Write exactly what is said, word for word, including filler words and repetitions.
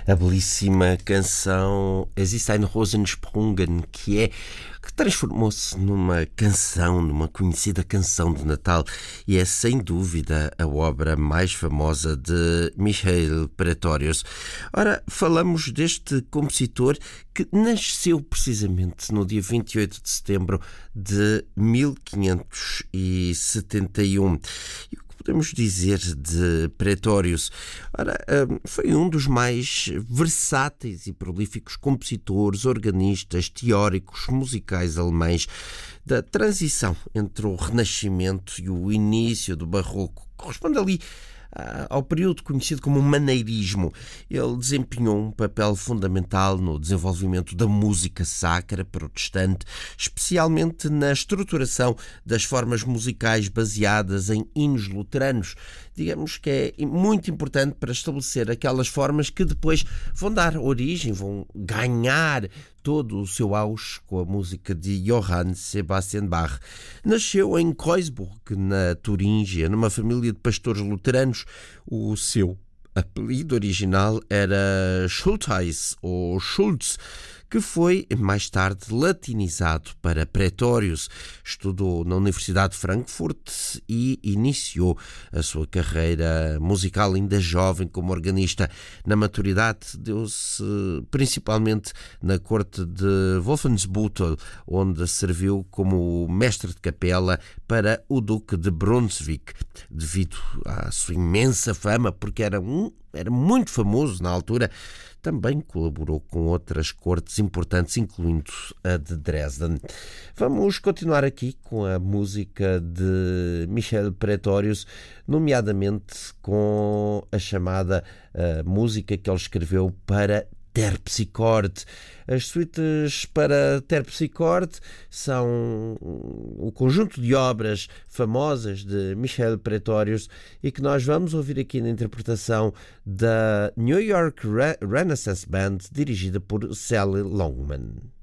a belíssima canção Es ist ein Rosensprungen, que é que transformou-se numa canção, numa conhecida canção de Natal, e é sem dúvida a obra mais famosa de Michel Praetorius. Ora, falamos deste compositor que nasceu precisamente no dia vinte e oito de setembro de mil quinhentos e setenta e um. E o que podemos dizer de Praetorius? Ora, foi um dos mais versáteis e prolíficos compositores, organistas, teóricos, musicais alemães da transição entre o Renascimento e o início do Barroco. Corresponde ali ao período conhecido como o maneirismo. Ele desempenhou um papel fundamental no desenvolvimento da música sacra protestante, especialmente na estruturação das formas musicais baseadas em hinos luteranos. Digamos que é muito importante para estabelecer aquelas formas que depois vão dar origem, vão ganhar todo o seu auge com a música de Johann Sebastian Bach. Nasceu em Kreuzburg, na Turíngia, numa família de pastores luteranos. O seu apelido original era Schultheiss ou Schultz, que foi mais tarde latinizado para Praetorius. Estudou na Universidade de Frankfurt e iniciou a sua carreira musical ainda jovem como organista. Na maturidade deu-se principalmente na corte de Wolfensbüttel, onde serviu como mestre de capela para o Duque de Brunswick, devido à sua imensa fama, porque era um era muito famoso na altura. Também colaborou com outras cortes importantes, incluindo a de Dresden. Vamos continuar aqui com a música de Michel Praetorius, nomeadamente com a chamada uh, música que ele escreveu para Terpsichore. As suítes para Terpsichore são o conjunto de obras famosas de Michel Praetorius e que nós vamos ouvir aqui na interpretação da New York Renaissance Band, dirigida por Sally Longman.